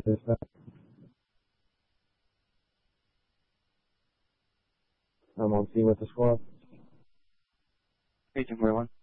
I'm on scene with the squad. Agent 41.